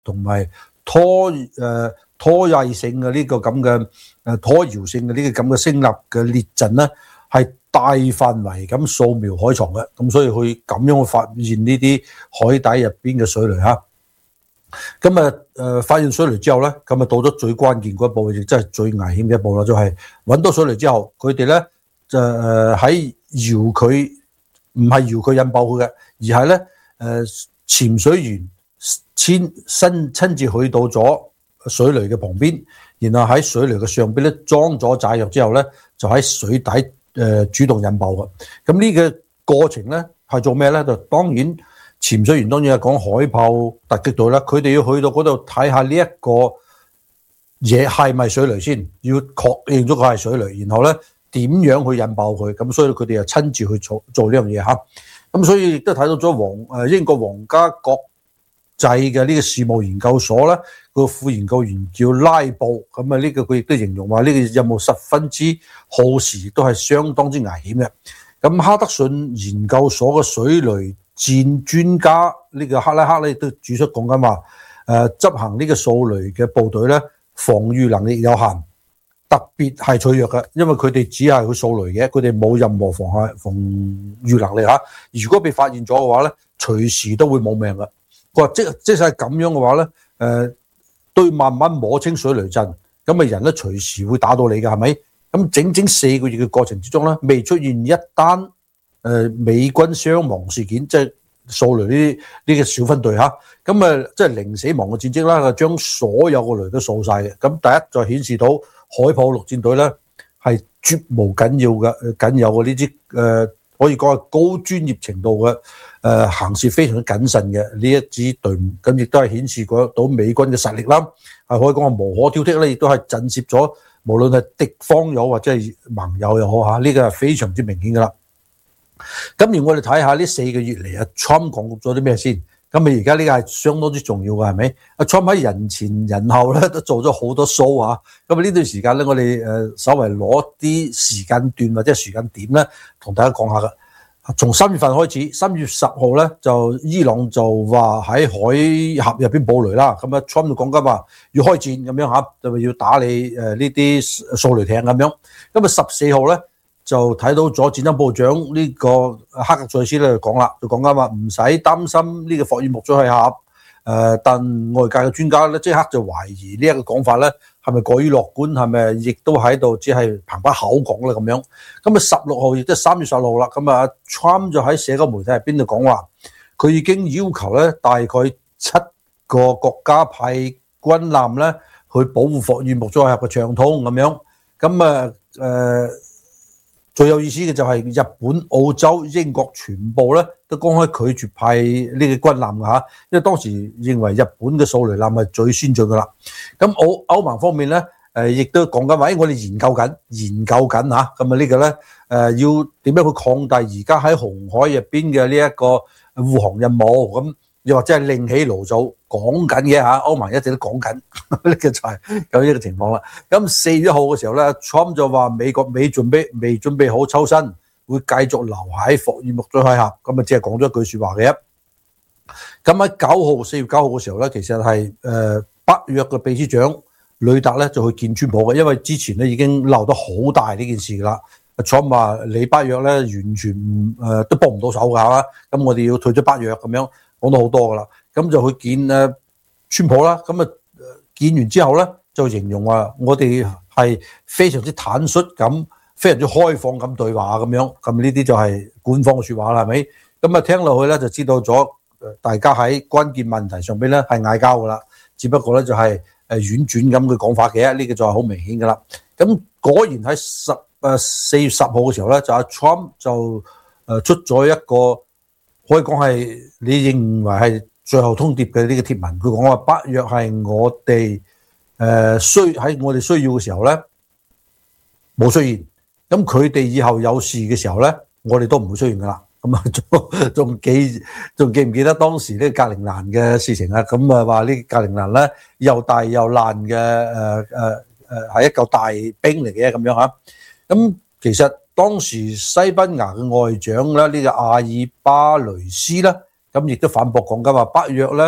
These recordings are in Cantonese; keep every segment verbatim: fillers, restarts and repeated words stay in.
同埋拖誒、呃、拖曳性嘅呢個咁嘅誒拖搖性嘅呢個咁嘅升力嘅列陣咧，係大範圍咁掃描海床嘅，咁所以佢咁樣去發現呢啲海底入邊嘅水雷嚇。咁啊誒發現水雷之後咧，咁啊到咗最關鍵嗰一步，亦真係最危險嘅一步啦，就係揾到水雷之後，佢哋咧就誒喺搖佢，唔係搖佢引爆佢嘅，而係咧誒潛水員親身親自去到咗水雷嘅旁邊，然後喺水雷嘅上邊咧裝咗炸藥之後咧，就喺水底誒、呃、主動引爆嘅。咁呢個過程咧係做咩咧？就當然潛水員當然係講海豹突擊隊啦，佢哋要去到嗰度睇下呢一個嘢係咪水雷先，要確認咗佢係水雷，然後咧點樣去引爆佢。咁所以佢哋就親自去做做呢樣嘢嚇。咁所以亦都睇到咗皇誒英國皇家國際嘅呢個事務研究所咧，個副研究員叫拉布，咁啊呢個佢亦都形容話呢個任務十分之耗時，亦都係相當之危險嘅。咁哈德遜研究所嘅水雷戰專家呢個克拉克咧，亦都指出講緊話，誒執行呢個掃雷嘅部隊咧，防禦能力有限，特別係脆弱嘅，因為佢哋只係去掃雷嘅，佢哋冇任何防嚇防禦能力嚇。如果被發現咗嘅話咧，隨時都會冇命嘅。佢話即即使係咁樣嘅話咧，誒、呃、都要慢慢摸清水雷陣，咁啊人咧隨時會打到你嘅，係咪？咁整整四個月嘅過程之中咧，未出現一單誒、呃、美軍傷亡事件，即係掃雷呢呢個小分隊嚇，咁啊即係零死亡嘅戰績啦，將所有嘅雷都掃晒嘅。咁第一就顯示到海豹陸戰隊咧係絕無僅要嘅僅有嘅呢啲誒可以講係高專業程度嘅。誒、呃、行事非常之謹慎嘅呢一支隊伍，咁亦都係顯示過到美軍嘅實力啦，係可以講係無可挑剔咧，亦都係震懾咗無論係敵方又好或者係盟友又好嚇，呢、這個係非常之明顯噶啦。咁而我哋睇下呢四個月嚟啊 Trump 講咗啲咩先？咁啊而家呢個係相當之重要嘅，係咪？阿 Trump 喺人前人後咧都做咗好多 show 啊！咁啊呢段時間咧，我哋誒稍微攞啲時間段或者時間點咧，同大家講下噶。從三月份開始，三月十號咧就伊朗就話喺海峽入邊布雷啦，咁啊 Trump 就講緊話要開戰咁樣嚇，就要打你誒呢啲掃雷艇咁樣。咁啊十四號咧就睇到咗戰爭部長呢個克格塞斯咧就講啦，就講緊話唔使擔心呢個霍爾木茲海峽。誒，但外界嘅專家咧即刻就懷疑呢一個講法咧係咪過於樂觀，係咪亦都喺度只係憑把口講咧咁樣？咁啊十六號亦即係三月十六號啦，咁啊 Trump 就喺社交媒體入邊度講話，佢已經要求咧大概七個國家派軍艦咧去保護霍爾木茲海峽嘅暢通咁樣。咁啊誒最有意思嘅就係日本、澳洲、英國全部咧都公開拒絕派呢個軍艦嘅嚇，因為當時認為日本嘅掃雷艦係最先進嘅啦。咁歐歐盟方面咧，誒亦都講緊話，誒我哋研究緊，研究緊嚇，咁啊呢個咧誒要點樣去擴大而家喺紅海入邊嘅呢一個護航任務，咁又或者係另起爐灶講緊嘅嚇，歐盟一直都講緊，呢個就係有呢個情況啦。咁四月一號嘅時候咧 ，Trump 就話美國未準備未準備好抽身，會繼續留喺霍爾木茲海峽，咁啊只係講咗一句説話嘅。咁喺九號四月九號嘅時候咧，其實係誒北約嘅秘書長呂特咧就去見川普嘅，因為之前咧已經鬧得好大呢件事噶啦。Trump 話你北約咧完全唔誒、呃、都幫唔到手㗎嘛，咁我哋要退咗北約咁樣講到好多噶啦。咁就去見誒川普啦，咁啊見完之後咧就形容話我哋係非常之坦率咁，非常之開放咁對話咁樣，咁呢啲就係官方嘅説話啦，係咪？咁啊聽落去咧就知道咗，大家喺關鍵問題上邊咧係嗌交噶啦，只不過咧就係誒婉轉咁嘅講法嘅，呢個就係好明顯噶啦。咁果然喺十誒四月十號嘅時候咧，就阿 Trump 就誒出咗一個可以講係你認為係最後通牒嘅呢個貼文，佢講話北約係我哋誒需喺我哋需要嘅時候咧冇出現，咁佢哋以後有事嘅時候咧，我哋都唔會出現噶啦。咁啊，仲仲記仲記唔記得當時呢個格陵蘭嘅事情啊？咁啊話呢格陵蘭咧又大又爛嘅誒誒誒係一嚿大冰嚟嘅咁樣嚇。咁其實當時西班牙嘅外長咧呢個阿爾巴雷斯咧，咁亦都反駁講緊話北約咧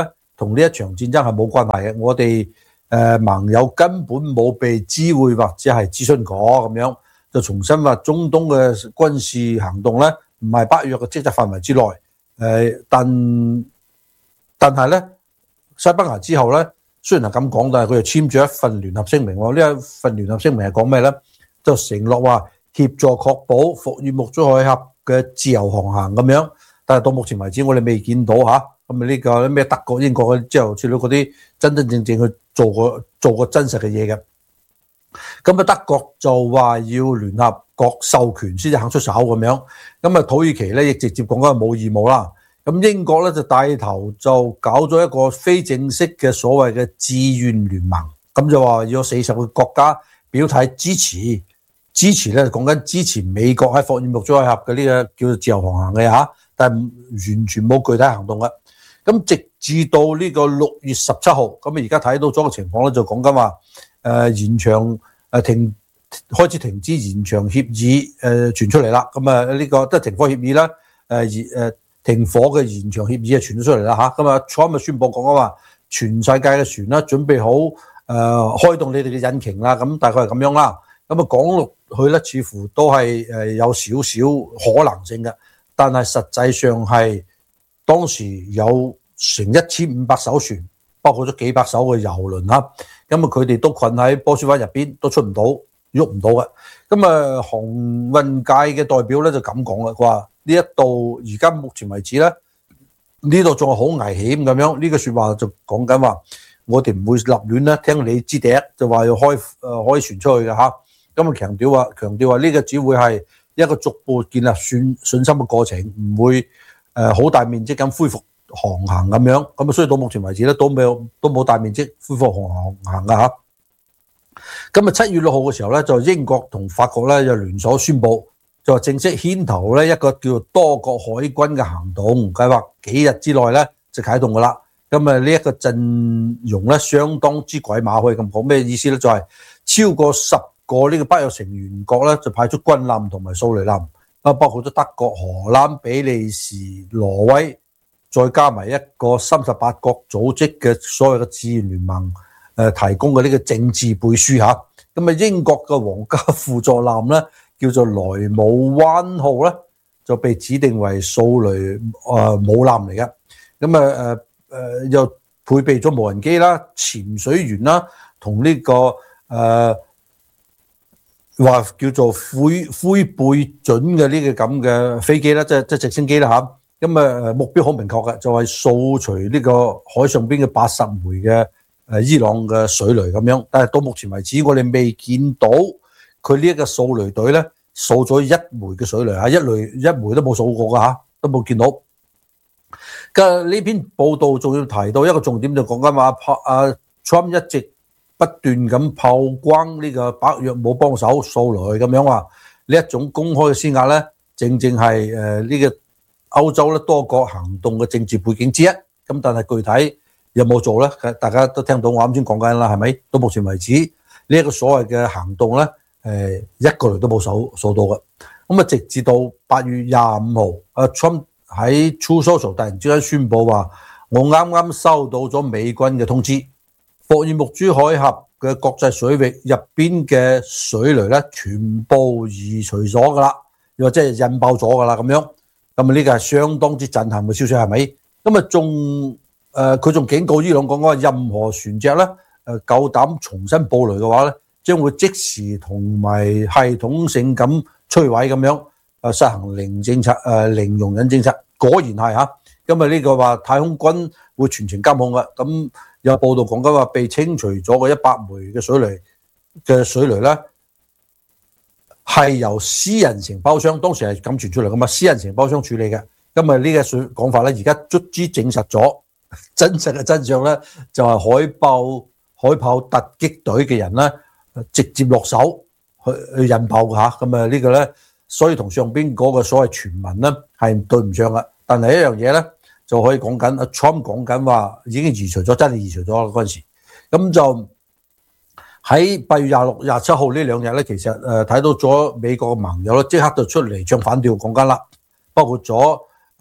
同呢一場戰爭係冇關係嘅，我哋誒、呃、盟友根本冇被知會或者係諮詢過咁樣，就重新話中東嘅軍事行動咧唔係北約嘅職責範圍之內，誒、呃、但但係咧西班牙之後咧雖然係咁講，但係佢又簽咗一份聯合聲明喎，呢一份聯合聲明係講咩咧？就承諾話協助確保霍爾木茲海峽嘅自由航行咁樣，但係到目前為止我哋未見到嚇。咁啊呢個咩德國、英國之後，似到嗰啲真真正正去做個做個真實嘅嘢嘅。咁啊德國就話要聯合國授權先至肯出手咁樣。咁啊土耳其咧亦直接講緊冇義務啦。咁英國咧就帶頭就搞咗一個非正式嘅所謂嘅志願聯盟，咁就話要四十個國家表態支持，支持咧講緊支持美國喺霍爾木茲海峽嘅呢個叫做自由航行嘅嚇，但係完全冇具體行動嘅。咁直至到呢個六月十七號，咁啊而家睇到咗個情況咧，就講緊話誒延長誒停開始停止延長協議誒、呃、傳出嚟啦。咁啊呢個都係停火協議啦，誒誒停火嘅延長協議啊傳咗出嚟啦嚇。咁啊川普宣佈講緊話，全世界嘅船啦準備好誒、呃、開動你哋嘅引擎啦，咁大概係咁樣啦。咁啊講落去咧，似乎都係誒有少少可能性嘅，但係實際上係。當時有成一千五百艘船，包括咗幾百艘嘅油輪啦，咁啊佢哋都困喺波斯灣入邊，都出唔到，喐唔到嘅。咁啊航運界嘅代表咧就咁講啦，佢話呢一度而家目前為止咧，呢度仲係好危險咁樣。呢個説話就講緊話，我哋唔會立亂咧聽你支笛，就話要開誒開船出去嘅嚇。咁啊強調話強調話呢個只會係一個逐步建立信信心嘅過程，唔會。誒好、呃、大面積咁恢復航行咁樣，咁啊所以到目前為止咧都冇都冇大面積恢復航行噶嚇。咁啊七月六號嘅時候咧，就英國同法國咧就聯手宣布，就話正式牽頭咧一個叫做多國海軍嘅行動計劃，幾日之內咧就啟動噶啦。咁啊呢一個陣容咧相當之鬼馬，可以咁講，咩意思咧？就係、是、超過十個呢個北約成員國咧就派出軍艦同埋掃雷艦。啊，包括咗德國、荷蘭、比利時、挪威，再加埋一個三十八國組織嘅所謂嘅志願聯盟，誒、呃、提供嘅呢個政治背書嚇。咁啊，英國嘅皇家輔助艦咧，叫做萊姆灣號咧，就被指定為掃雷誒母艦嚟嘅。咁啊誒誒，又配備咗無人機啦、潛水員啦，同呢、這個誒。呃話叫做灰灰背準嘅呢個咁嘅飛機啦，即係即係直升機啦嚇。咁啊目標好明確嘅，就係掃除呢個海上邊嘅八十枚嘅誒伊朗嘅水雷咁樣。但係到目前為止，我哋未見到佢呢一個掃雷隊咧掃咗一枚嘅水雷嚇，一雷一枚都冇掃過㗎嚇，都冇見到。嘅呢篇報道仲要提到一個重點，就講緊話阿 Trump 一直不斷咁炮轟呢個北約冇幫手掃雷咁樣話，呢一種公開嘅施壓咧，正正係誒呢個歐洲咧多國行動嘅政治背景之一。咁但係具體有冇做咧？大家都聽到我啱先講緊啦，係咪？到目前為止呢一個所謂嘅行動咧，誒一個雷都冇掃掃到嘅。咁啊，直至到八月廿五號，阿 Trump 喺 Truth Social 突然之間宣佈話，我啱啱收到咗美軍嘅通知。霍爾木茲海峽嘅國際水域入邊嘅水雷咧，全部移除咗噶啦，又或者係引爆咗噶啦咁樣。咁啊呢個係相當之震撼嘅消息，係咪？咁啊仲誒佢仲警告伊朗講話，任何船隻咧誒夠膽重新佈雷嘅話咧，將會即時同埋系統性咁摧毀咁樣，誒實行零政策誒零容忍政策。果然係嚇，因為呢個話太空軍會全程監控嘅。咁有報道講緊話，被清除咗嘅一百枚嘅水雷嘅水雷咧，係由私人承包商當時係咁傳出嚟噶嘛，私人承包商處理嘅。今日呢個水講法咧，而家卒之證實咗真實嘅真相咧，就係海豹海豹突擊隊嘅人咧，直接落手去去引爆嘅嚇。咁啊呢個咧，所以同上邊嗰個所謂傳聞咧係對唔上嘅。但係一樣嘢咧，就可以講緊阿 Trump 講緊話已經移除咗，真係移除咗嗰陣時。咁就喺八月廿六、廿七號呢兩日咧，其實誒睇到咗美國嘅盟友咧，即刻就出嚟唱反調講緊啦，包括咗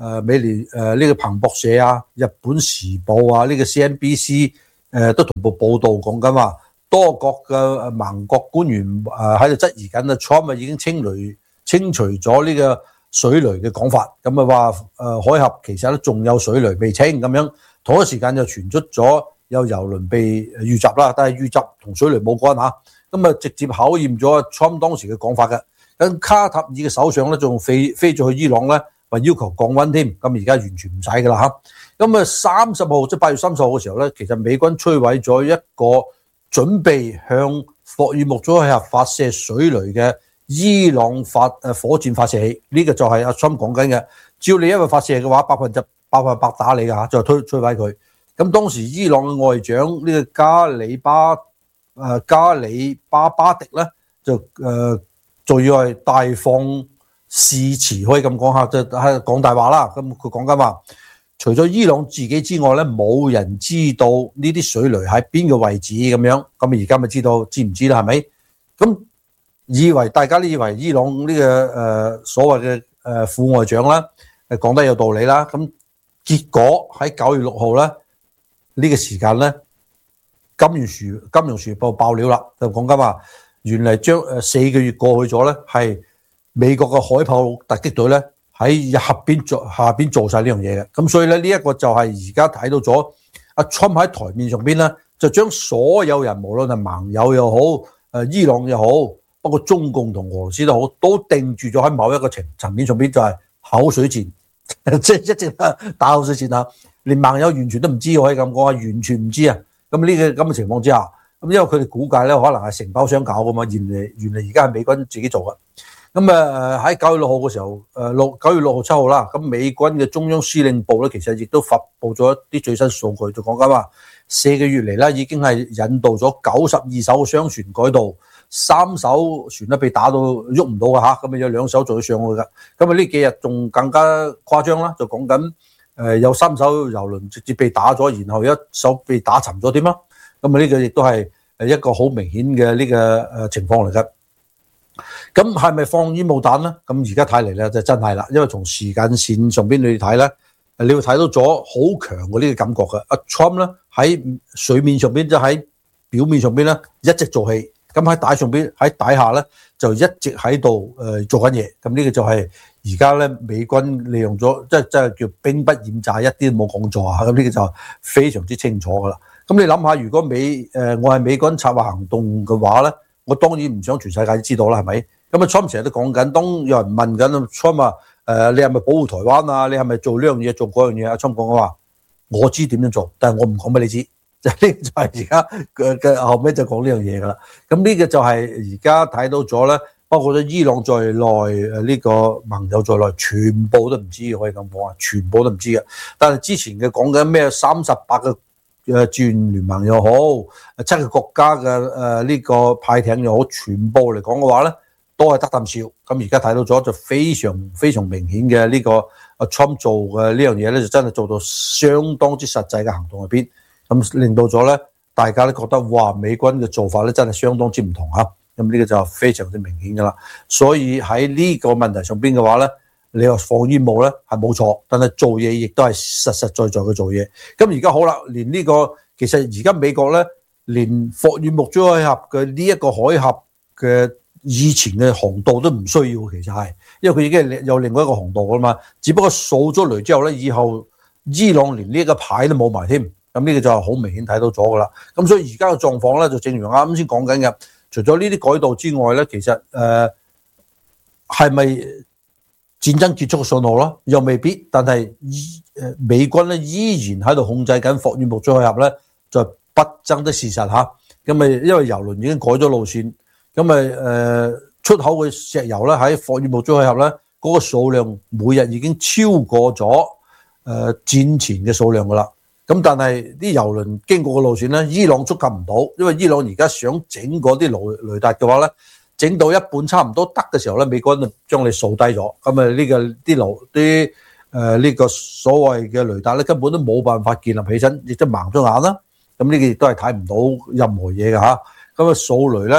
誒美聯誒呢個彭博社啊、日本時報啊、呢、這個 C N B C 誒、呃、都同步報導講緊話，多國嘅盟國官員誒喺度質疑緊啊 ，Trump 已經清雷清除咗呢個水雷嘅講法，咁啊話誒海峽其實咧仲有水雷未清咁樣，同一時間就傳出咗有油輪被遇襲啦，但係遇襲同水雷冇關嚇，咁啊直接考驗咗 Trump 當時嘅講法嘅。咁卡塔爾嘅首相咧仲飛飛咗去伊朗咧，話要求降溫添，咁而家完全唔使噶啦嚇。咁啊三十號即係八月三十號嘅時候咧，其實美軍摧毀咗一個準備向霍爾木茲海峽發射水雷嘅伊朗發誒火箭發射器，呢、這個就係阿 Trump 講緊嘅。只要你一個發射嘅話，百分之百分百打你㗎嚇，就推摧毀佢。咁當時伊朗嘅外長呢、這個加里巴誒、呃、加里巴巴迪咧，就誒仲要係大放誓詞，可以咁講下，就係講大話啦。咁佢講緊話，除咗伊朗自己之外咧，冇人知道呢啲水雷喺邊個位置咁樣。咁而家咪知道，知唔知啦？係咪？咁以為大家都以為伊朗呢、這個誒、呃、所謂嘅誒副外長啦，誒講得有道理啦。咁結果喺九月六號咧呢、這個時間咧，金融時金融時報爆料啦，就講緊話原嚟將誒四個月過去咗咧，係美國嘅海豹突擊隊咧喺下邊做下邊做晒呢樣嘢嘅。咁所以咧呢一、這個就係而家睇到咗阿 Trump 喺台面上邊咧，就將所有人無論係盟友又好，誒伊朗又好，包括中共同俄羅斯都好，都定住咗喺某一個層層面上邊，就係口水戰，即係一直打口水戰啊！連盟友完全都唔知，可以咁講啊，完全唔知啊！咁呢個咁嘅情況之下，咁因為佢哋估計咧，可能係承包商搞噶嘛，原嚟原嚟而家係美軍自己做嘅。咁誒喺九月六號嘅時候，誒六九月六號七號啦，咁美軍嘅中央司令部咧，其實亦都發布咗一啲最新數據，就講緊話四個月嚟咧，已經係引導咗九十二艘商船改道。三艘船咧被打到喐唔到嘅嚇，咁啊有兩艘仲要上去嘅。咁啊呢幾日仲更加誇張啦，就講緊誒有三艘油輪直接被打咗，然後一艘被打沉咗添啦。咁啊呢個亦都係誒一個好明顯嘅呢個誒情況嚟嘅。咁係咪放煙霧彈咧？咁而家睇嚟咧就真係啦，因為從時間線上邊你睇咧，你會睇到咗好強嘅呢個感覺嘅。阿 Trump 咧喺水面上邊即係喺表面上邊咧一直做戲。咁喺底上邊喺底下咧就一直喺度誒做緊嘢，咁呢個就係而家咧美軍利用咗，即係即係叫兵不厭詐，一啲都冇講錯啊！咁呢個就非常之清楚噶啦。咁你諗下，如果美誒、呃、我係美軍策劃行動嘅話咧，我當然唔想全世界都知道啦，係咪？咁啊 Trump 成日都講緊，當有人問緊 Trump 話誒你係咪保護台灣啊？你係咪做呢樣嘢做嗰樣嘢？阿 Trump 講話我知點樣做，但係我唔講俾你知。就呢就係而家嘅嘅後尾就講呢樣嘢噶啦，咁呢個就係而家睇到咗咧，包括咗伊朗在內誒呢個盟友在內，全部都唔知，可以咁講啊，全部都唔知嘅。但係之前嘅講緊咩三十八個誒志願聯盟又好，七個國家嘅誒呢個派艇又好，全部嚟講嘅話咧，都係得啖笑。咁而家睇到咗就非常非常明顯嘅呢個阿 Trump 做嘅呢樣嘢咧，就真係做到相當之實際嘅行動入邊。咁令到咗咧，大家都覺得哇，美軍嘅做法咧真係相當之唔同啊！咁呢個就非常之明顯噶啦。所以喺呢個問題上邊嘅話咧，你話放煙霧咧係冇錯，但係做嘢亦都係實實在在嘅做嘢。咁而家好啦，連呢個其實而家美國咧，連霍爾木茲海峽嘅呢一個海峽嘅以前嘅航道都唔需要，其實係因為佢已經係有另外一個航道噶嘛。只不過掃咗雷之後咧，以後伊朗連呢一個牌都冇埋添。咁呢個就係好明顯睇到咗噶啦，咁所以而家嘅狀況咧就正如啱先講緊嘅，除咗呢啲改道之外咧，其實誒係咪戰爭結束嘅信號咯？又未必，但係依誒美軍咧依然喺度控制緊霍爾木茲海峽咧，就不爭的事實嚇。咁咪因為油輪已經改咗路線，咁咪誒出口嘅石油咧喺霍爾木茲海峽咧嗰個數量每日已經超過咗誒戰前嘅數量噶啦。咁但係啲油輪經過嘅路線咧，伊朗觸及唔到，因為伊朗而家想整嗰啲雷雷達嘅話咧，整到一半差唔多得嘅時候咧，美軍就將你掃低咗。咁啊呢個啲流啲誒呢個所謂嘅雷達咧，根本都冇辦法建立起身，亦都盲咗眼啦。咁呢個亦都係睇唔到任何嘢嘅嚇。咁啊掃雷咧，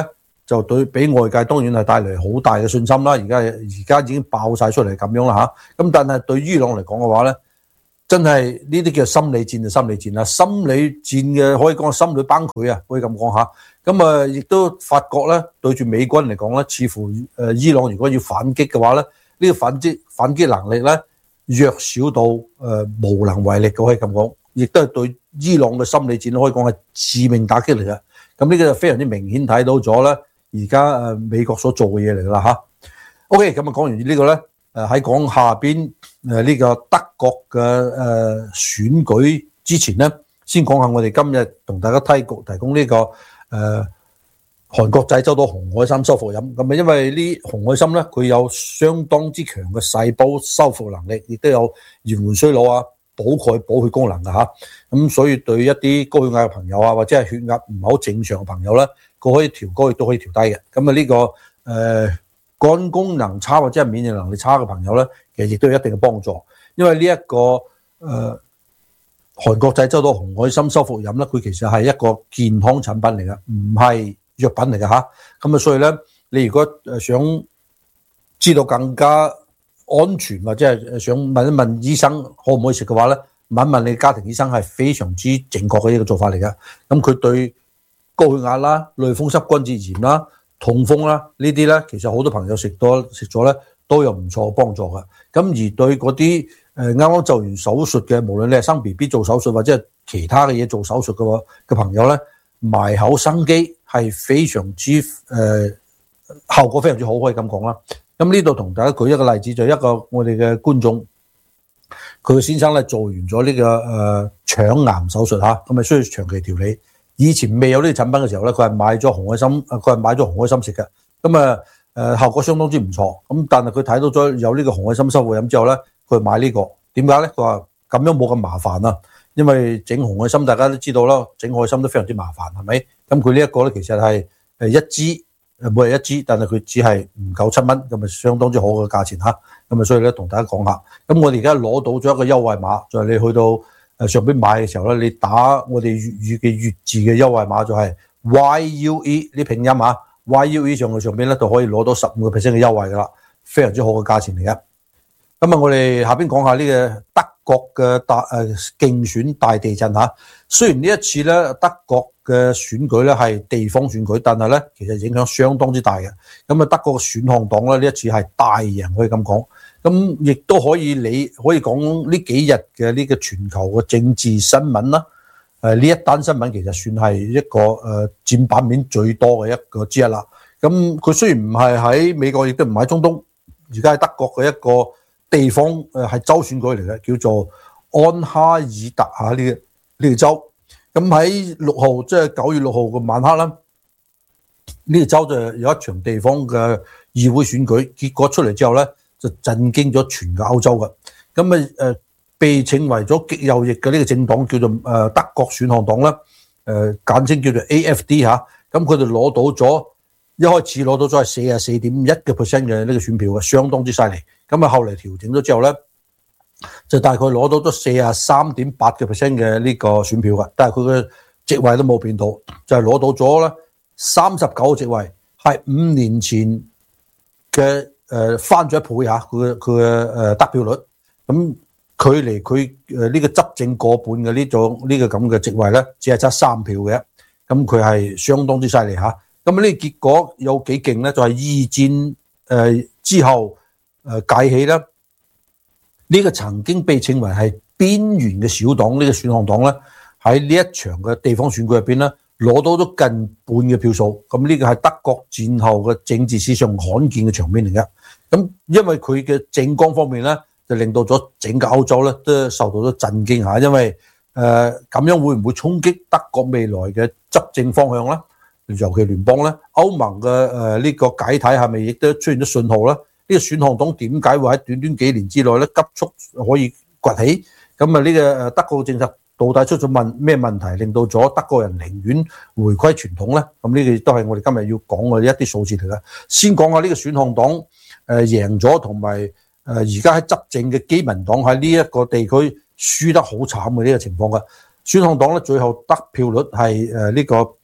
就對俾外界當然係帶嚟好大嘅信心啦。而家而家已經爆晒出嚟咁樣啦嚇。咁但係對伊朗嚟講嘅話咧，真係呢啲叫心理戰就心理戰啦。心理戰嘅可以講係心理崩潰啊，可以咁講下。咁啊，亦都發覺咧，對住美軍嚟講咧，似乎誒伊朗如果要反擊嘅話咧，呢個反擊反擊能力咧弱小到誒無能為力嘅，可以咁講。亦都係對伊朗嘅心理戰可以講係致命打擊嚟嘅。咁呢個就非常之明顯睇到咗咧。而家誒美國所做嘅嘢嚟啦嚇。OK，咁啊講完呢個咧，誒喺講下邊誒呢個德國嘅誒選舉之前咧，先講下我哋今日同大家提供提供呢個誒韓國製周到紅海參修復飲。咁啊，因為呢紅海參咧，佢有相當之強嘅細胞修復能力，亦都有延緩衰老啊、補鈣、補血功能嘅嚇。咁所以對一啲高血壓嘅朋友啊，或者係血壓唔係好正常嘅朋友咧，佢可以調高亦都可以調低嘅。咁啊呢個誒、呃、肝功能差或者係免疫能力差嘅朋友咧，其實亦都有一定嘅幫助。因為呢、這、一個誒、呃、韓國製周到紅海參修復飲咧，佢其實係一個健康產品嚟嘅，唔係藥品嚟嘅嚇。咁啊，所以咧，你如果誒想知道更加安全或者係想問一問醫生可唔可以食嘅話咧，問一問你家庭醫生係非常之正確嘅一個做法嚟嘅。咁佢對高血壓啦、類風濕關節炎啦、痛風啦呢啲咧，其實好多朋友食多食咗咧都有唔錯嘅幫助嘅。咁而對嗰啲誒啱啱做完手術嘅，無論你係生 B B 做手術或者係其他嘅嘢做手術嘅嘅朋友咧，埋口生肌係非常之誒、呃、效果非常之好，可以咁講啦。咁呢度同大家舉一個例子，就係、一個我哋嘅觀眾，佢嘅先生咧做完咗呢、呢個誒、呃、腸癌手術嚇，咁啊需要長期調理。以前未有呢啲產品嘅時候咧，佢係買咗紅海參，佢係買咗紅海參食嘅。咁啊誒效果相當之唔錯。咁但係佢睇到咗有呢個紅海參修復飲之後咧，佢買呢、呢個點解咧？佢話咁樣冇咁麻煩啊，因為整紅海參大家都知道啦，整海參都非常之麻煩，係咪？咁佢呢一個咧其實係誒一支誒每日一支，但係佢只係唔夠七蚊，咁啊相當之好嘅價錢嚇。咁啊所以咧同大家講下，咁我哋而家攞到咗一個優惠碼，就係、是、你去到誒上邊買嘅時候咧，你打我哋粵語嘅粵字嘅優惠碼就係 Y U E 呢拼音啊 ，Y U E 上去上邊咧就可以攞到十五個 percent 嘅優惠噶啦，非常之好嘅價錢嚟嘅。咁啊，我哋下邊講下呢個德國嘅大誒競選大地震嚇。雖然呢一次咧德國嘅選舉咧係地方選舉，但係咧其實影響相當之大嘅。咁啊，德國嘅選項黨咧呢一次係大贏，可以咁講。咁亦都可以你可以講呢幾日嘅呢個全球嘅政治新聞啦。誒呢一單新聞其實算係一個誒佔版面最多嘅一個之一啦。咁佢雖然唔係喺美國，亦都唔係喺中東，而家係德國嘅一個地方誒係州選舉嚟嘅，叫做安哈爾特啊呢個呢個州。咁喺六號即係九月六號嘅晚黑啦，呢個州就有一場地方嘅議會選舉，結果出嚟之後咧，就震驚咗全個歐洲嘅。咁啊誒被稱為咗極右翼嘅呢個政黨叫做誒德國選項黨啦，誒簡稱叫做 A F D 嚇。咁佢哋攞到咗一開始攞到咗係四十四點一嘅 percent 嘅呢個選票嘅，相當之犀利。咁啊後嚟調整咗之後咧，就大概攞到咗四十三點八嘅 percent 嘅呢個選票嘅，但係佢嘅席位都冇變到，就係、是、攞到咗咧三十九個席位，係五年前嘅誒翻咗一倍嚇，佢嘅佢嘅誒得票率。咁距離佢誒呢個執政過半嘅呢種呢個咁嘅席位咧，只係差三票嘅，咁佢係相當之犀利嚇。咁呢個結果有幾勁咧？就係、是、二戰誒之後誒解起咧。呢個曾經被稱為係邊緣嘅小黨，呢、這個選項黨咧，喺呢一場嘅地方選舉入邊咧，攞到咗近半嘅票數。咁呢個係德國戰後嘅政治史上罕見嘅場面嚟嘅。咁因為佢嘅政綱方面咧，就令到咗整個歐洲咧都受到咗震驚嚇。因為誒咁、呃、樣會唔會衝擊德國未來嘅執政方向咧？尤其聯邦咧，歐盟嘅誒呢個解體係咪亦都出現咗信號咧？呢個選項黨點解會喺短短幾年之內咧急速可以崛起？咁啊呢個誒德國嘅政策到底出咗問咩問題，令到咗德國人寧願回歸傳統咧？咁呢個亦都係我哋今日要講嘅一啲數字嚟嘅。先講下呢個選項黨誒贏咗，同埋誒而家喺執政嘅基民黨喺呢一個地區輸得好慘嘅呢個情況嘅。選項黨咧最後得票率係誒呢個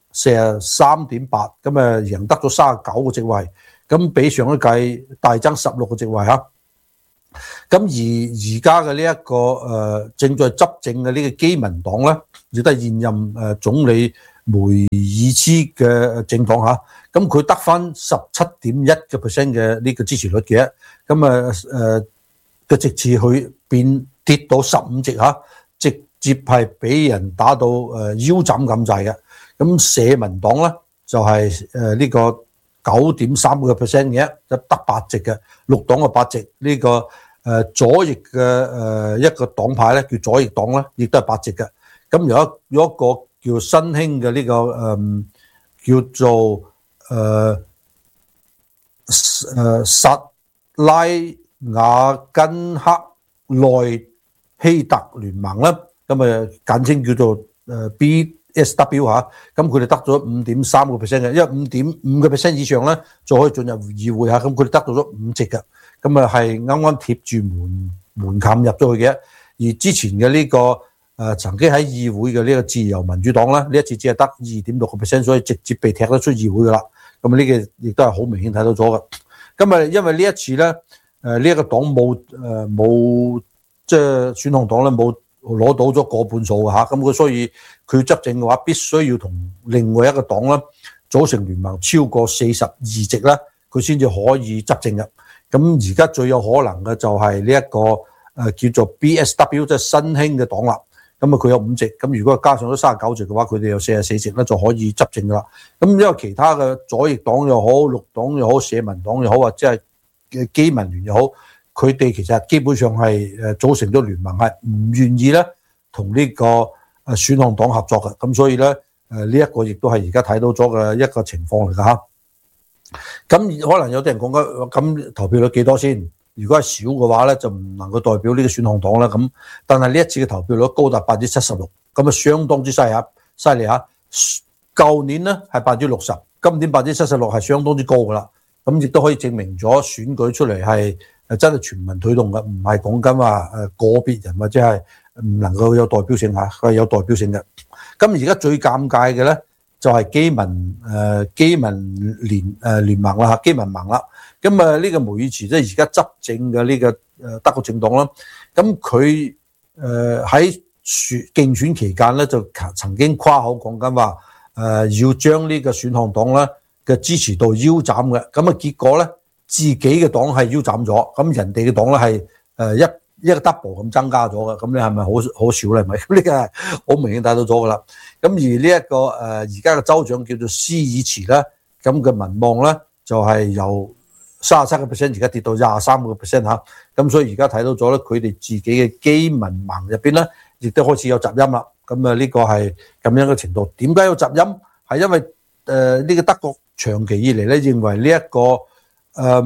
四十三點八，咁誒贏得咗三十九個席位，咁比上一屆大增十六個席位嚇。咁而而家嘅呢一個誒、呃、正在執政嘅呢個基民黨咧，亦都係現任誒總理梅爾茨嘅政黨嚇。咁佢得翻十七點一個 percent 嘅呢個支持率嘅，咁啊誒嘅直至去變跌到十五席嚇，直接係俾人打到誒腰斬咁滯嘅。咁社民黨咧就係誒呢個九點三個 percent 嘅，就得八席嘅，綠黨嘅八席，呢、這個誒左翼嘅誒一個黨派咧叫左翼黨咧，亦都係八席嘅。咁有一有一個叫新興嘅呢個誒、嗯、叫做誒誒薩拉瓦根克內希特聯盟啦，咁誒簡稱叫做誒 B S W 嚇，咁佢哋得咗五點三個 percent 嘅，因為五點五個 percent 以上咧就可以進入議會嚇，咁佢哋得到咗五席嘅，咁啊係啱啱貼住門門檻入咗去嘅。而之前嘅呢、這個誒、呃、曾經喺議會嘅呢個自由民主黨咧，呢一次只係得二點六個 percent， 所以直接被踢得出議會噶啦。咁呢個亦都係好明顯睇到咗嘅。咁啊，因為呢一次咧，誒呢一個黨冇誒冇即係選項黨咧冇攞到咗過半數嘅嚇，咁佢所以佢執政嘅話，必須要同另外一個黨咧組成聯盟超過四十二席咧，佢先至可以執政嘅。咁而家最有可能嘅就係呢一個誒叫做 B S W， 即係新興嘅黨啦。咁啊，佢有五席，咁如果加上咗三十九席嘅話，佢哋有四十四席咧就可以執政噶啦。咁因為其他嘅左翼黨又好、綠黨又好、社民黨又好，或者係嘅基民聯又好，佢哋其實基本上係誒組成咗聯盟，係唔願意咧同呢個誒選項黨合作嘅。咁所以咧誒呢一個亦都係而家睇到咗嘅一個情況嚟㗎嚇。咁可能有啲人講緊咁投票率幾多先？如果係少嘅話咧，就唔能夠代表呢個選項黨啦。咁但係呢一次嘅投票率高達百分之七十六，咁啊相當之犀利啊！犀利嚇！舊年咧係百分之六十，今年百分之七十六係相當之高㗎啦。咁亦都可以證明咗選舉出嚟係誒真係全民推動嘅，唔係講緊話誒個別人或者係唔能夠有代表性嚇，佢係有代表性嘅。咁而家最尷尬嘅咧就係基民誒基民聯誒聯盟啦嚇，基民盟啦。咁啊呢個梅爾茨即係而家執政嘅呢個誒德國政黨啦。咁佢誒喺選競選期間咧就曾經誇口講緊話誒要將呢個選項黨咧嘅支持度腰斬嘅。咁啊結果咧自己嘅黨係腰斬咗，咁人哋嘅黨咧係誒一一個 double 咁增加咗嘅。咁你係咪好好少咧？係咪？咁呢個係好明顯睇到咗噶啦。咁而呢一個誒而家嘅州長叫做施爾茨咧，咁嘅民望咧就係由三十七個 percent 而家跌到廿三個 percent 嚇，咁所以而家睇到咗咧，佢哋自己嘅基民盟入邊咧，亦都開始有雜音啦。咁啊，呢個係咁樣嘅程度。點解有雜音？係因為誒呢、呃這個德國長期以嚟咧，認為呢、這、一個誒、呃、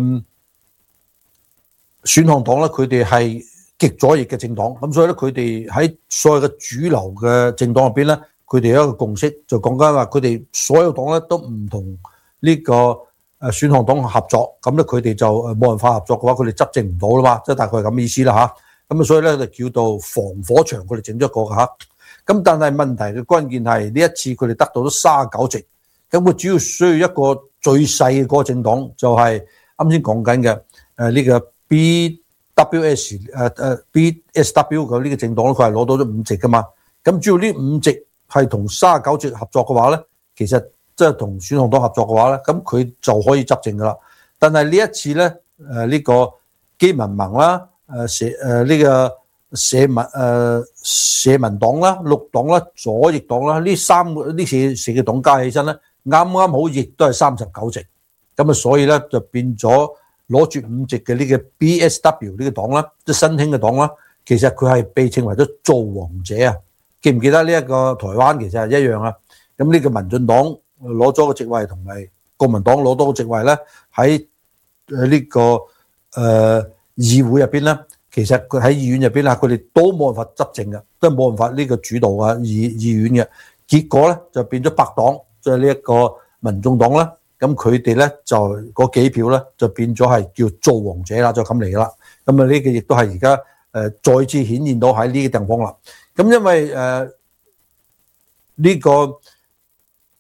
選項黨咧，佢哋係極左翼嘅政黨，咁所以咧，佢哋喺所有嘅主流嘅政黨入邊咧，佢哋有一個共識，就講緊話佢哋所有黨咧都唔同呢、這個。誒選項黨合作，咁咧佢哋就誒冇辦法合作嘅話，佢哋執政唔到啦嘛，即係大概係咁意思啦嚇。咁啊，所以咧就叫做防火牆，佢哋整咗一個嘅嚇。咁但係問題嘅關鍵係呢一次佢哋得到咗三十九席，咁佢主要需要一個最細嘅嗰個政黨，就係啱先講緊嘅誒呢個 B W S 誒誒 B S W 嘅呢個政黨咧，佢係攞到咗五席噶嘛。咁主要呢五席係同三十九席合作嘅話咧，其實即係同選項黨合作嘅話咧，咁佢就可以執政噶啦。但係呢一次咧，誒、呃、呢、這個基民盟啦，誒社誒呢個社民誒、呃、社民黨啦、綠黨啦、左翼黨啦，呢三個呢四四個黨加起身咧，啱啱好亦都係三十九席。咁啊，所以咧就變咗攞住五席嘅呢個 B S W 呢個黨啦，即係新興嘅黨啦，其實佢係被稱為咗造王者啊！記唔記得呢一個台灣其實係一樣啊？咁呢個民進黨攞咗個席位，同埋國民黨攞多個席位咧，喺誒呢個誒、呃、議會入邊咧，其實佢喺議院入邊啦，佢哋都冇辦法執政嘅，都係冇辦法呢個主導啊議議院嘅。結果咧就變咗白黨，即係呢一個民眾黨啦。咁佢哋咧就嗰幾票咧就變咗係叫造王者啦，就咁嚟噶啦。咁啊呢個亦都係而家誒再次顯現到喺呢個地方啦。咁因為誒呢、呃這個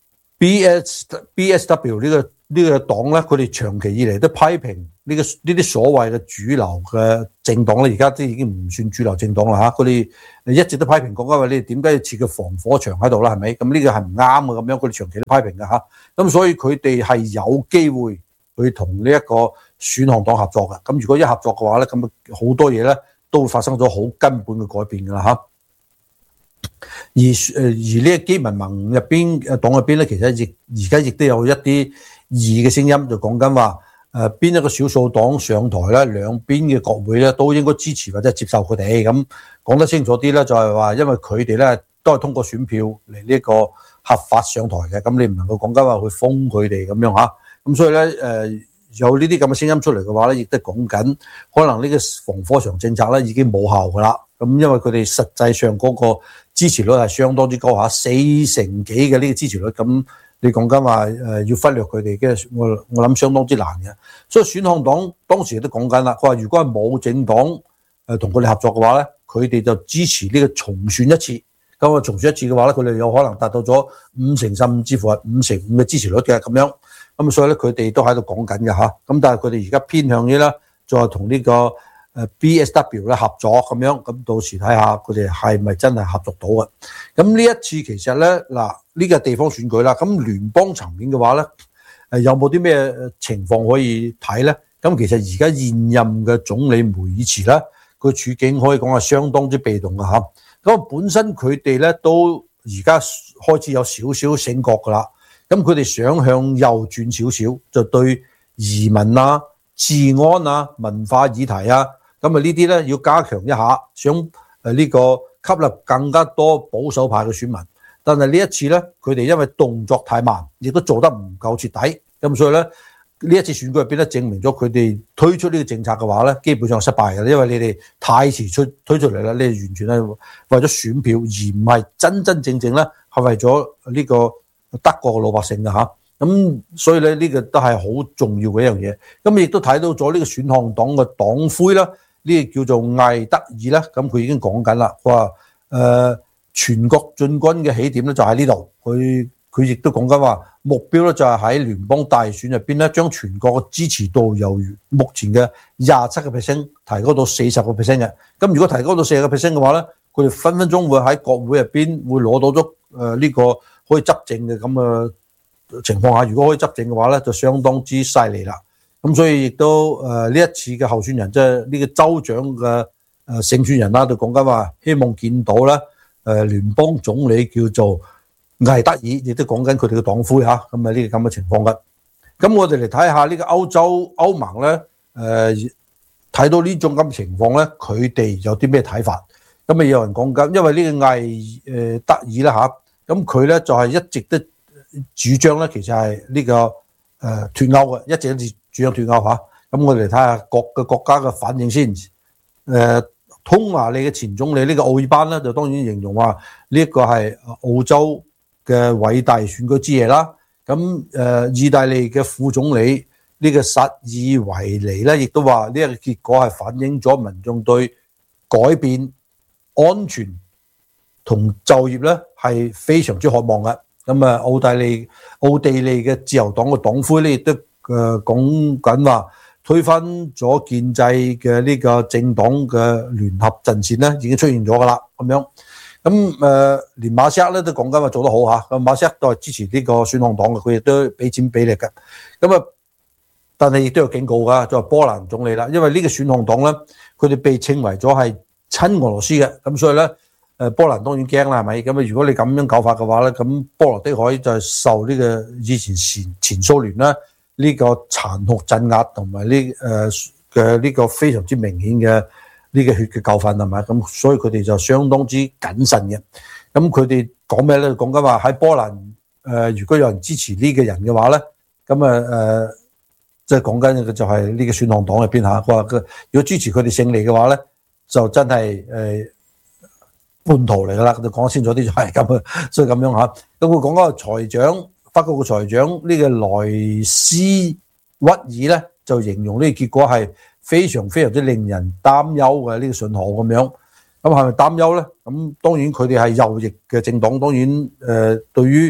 B S B S W 呢、這個呢、這個黨咧，佢哋長期以嚟都批評呢、這個呢啲所謂嘅主流嘅政黨咧，而家都已經唔算主流政黨啦嚇。佢哋一直都批評國家話你哋點解要設個防火牆喺度啦？係咪？咁呢個係唔啱嘅咁樣，佢哋長期都批評嘅嚇。咁所以佢哋係有機會去同呢一個選項黨合作嘅。咁如果一合作嘅話咧，咁好多嘢咧都會發生咗好根本嘅改變㗎啦嚇。而誒而呢個基民盟入邊誒黨入邊咧，其實亦而家亦都有一啲異嘅聲音，就講緊話誒邊一個少數黨上台咧，兩邊嘅國會咧都應該支持或者接受佢哋。咁講得清楚啲咧，就係話因為佢哋咧都係通過選票嚟呢個合法上台嘅，咁你唔能夠講緊話去封佢哋咁樣嚇。咁所以咧誒、呃、有呢啲咁嘅聲音出嚟嘅話咧，亦都講緊可能呢個防火牆政策咧已經冇效㗎啦。咁因為佢哋實際上嗰個支持率係相當之高嚇，四成幾嘅呢個支持率，咁你講緊話誒要忽略佢哋嘅，我我諗相當之難嘅。所以選項黨當時都講緊啦，佢話如果係冇政黨誒同佢哋合作嘅話咧，佢哋就支持呢個重選一次。咁啊重選一次嘅話咧，佢哋有可能達到咗五成甚至乎係五成五嘅支持率嘅咁樣。咁所以咧佢哋都喺度講緊嘅嚇。咁但係佢哋而家偏向於咧，就係同呢個誒 B S W 咧合作咁樣，咁到時睇下佢哋係咪真係合作到嘅。咁呢一次其實咧嗱，呢個地方選舉啦，咁聯邦層面嘅話咧，誒有冇啲咩情況可以睇咧？咁其實而家現任嘅總理梅爾茨咧，佢處境可以講係相當之被動嘅嚇。咁本身佢哋咧都而家開始有少少醒覺噶啦，咁佢哋想向右轉少少，就對移民啊、治安啊、文化議題啊。咁啊呢啲咧要加強一下，想誒呢個吸納更加多保守派嘅選民。但係呢一次咧，佢哋因為動作太慢，亦都做得唔夠徹底，咁所以咧呢一次選舉入邊咧，證明咗佢哋推出呢個政策嘅話咧，基本上失敗嘅，因為你哋太遲出推出嚟啦，你哋完全係為咗選票，而唔係真真正正咧係為咗呢個德國嘅老百姓嘅嚇。咁所以咧呢個都係好重要嘅一樣嘢。咁亦都睇到咗呢個選項黨嘅黨魁啦。呢個叫做艾德爾啦，咁佢已經講緊啦，佢話誒全國進軍嘅起點咧就喺呢度，佢佢亦都講緊話目標咧就係喺聯邦大選入邊咧，將全國嘅支持度由目前嘅廿七個 percent 提高到四十個 percent 嘅。咁如果提高到四十個 percent 嘅話咧，佢哋分分鐘會喺國會入邊會攞到咗誒呢個可以執政嘅咁嘅情況下，如果可以執政嘅話咧，就相當之犀利啦。咁所以亦都誒呢一次嘅候選人，即係呢個州長嘅誒勝選人啦，就講緊話希望見到咧誒聯邦總理叫做艾德爾，亦都講緊佢哋嘅黨魁嚇，咁啊呢個咁嘅情況嘅。咁我哋嚟睇下呢個歐洲歐盟咧誒睇到呢種咁嘅情況咧，佢哋有啲咩睇法？咁啊有人講緊，因為呢個艾誒德爾啦嚇，咁佢咧就係一直都主張咧，其實係呢個誒脫歐嘅，一直都主張脫歐嚇。咁我哋嚟睇下各個國家嘅反應先。誒匈牙利嘅前總理呢個奧爾班咧，就當然形容話呢一個係澳洲嘅偉大選舉之夜啦。咁誒意大利嘅副總理呢個薩爾維尼咧，亦都話呢一個結果係反映咗民眾對改變、安全同就業咧係非常之渴望嘅。咁啊，奧地利奧地利嘅自由黨嘅黨魁咧，亦都誒講緊話推翻咗建制嘅呢個政黨嘅聯合陣線咧，已經出現咗噶啦咁樣。咁誒、呃，連馬塞克咧都講緊話做得好嚇，咁馬塞克都係支持呢個選項黨嘅，佢亦都俾錢俾力嘅。咁啊，但係亦都有警告㗎，就係波蘭總理啦，因為呢個選項黨咧，佢哋被稱為咗係親俄羅斯嘅，咁所以咧。誒波蘭當然驚啦，係咪？咁啊，如果你咁樣搞法嘅話咧，咁波羅的海就係受呢個以前前前蘇聯啦呢個殘酷鎮壓同埋呢誒嘅呢個非常之明顯嘅呢個血嘅教訓係咪？咁所以佢哋就相當之謹慎嘅。咁佢哋講咩咧？講緊話喺波蘭誒、呃，如果有人支持呢個人嘅話咧，咁啊誒，即係講緊嘅就係呢個選項黨入邊嚇。佢話佢如果支持佢哋勝利嘅話咧，就真係誒。呃叛徒嚟噶啦，就講清楚啲就係咁啊，所以咁樣嚇。咁佢講嗰個財長，法國嘅財長呢個萊斯屈爾咧，就形容呢個結果係非常非常之令人擔憂嘅呢個信號咁樣。咁係咪擔憂咧？咁當然佢哋係右翼嘅政黨，當然誒、呃、對於